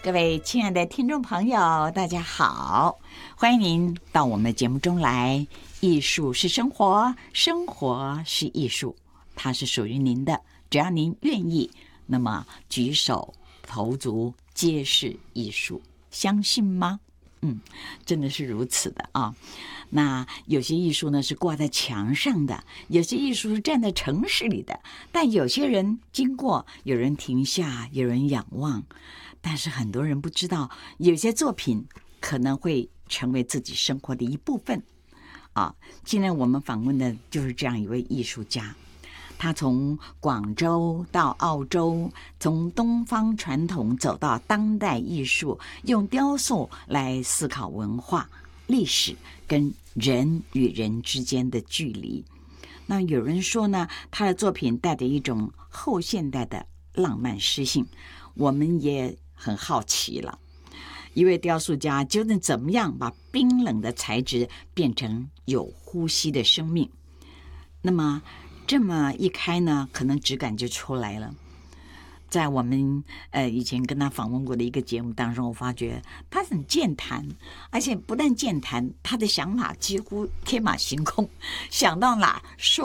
各位亲爱的听众朋友，大家好，欢迎您到我们的节目中来。艺术是生活，生活是艺术，它是属于您的。只要您愿意，那么举手投足皆是艺术，相信吗？真的是如此的啊。那有些艺术呢是挂在墙上的，有些艺术是站在城市里的，但有些人经过，有人停下，有人仰望。但是很多人不知道，有些作品可能会成为自己生活的一部分啊。今天我们访问的就是这样一位艺术家，他从广州到澳洲，从东方传统走到当代艺术，用雕塑来思考文化、历史跟人与人之间的距离。那有人说呢，他的作品带着一种后现代的浪漫诗性，我们也很好奇了，一位雕塑家究竟怎么样把冰冷的材质变成有呼吸的生命？那么这么一开呢，可能质感就出来了。在我们以前跟他访问过的一个节目当中，我发觉他很健谈，而且不但健谈，他的想法几乎天马行空，想到哪说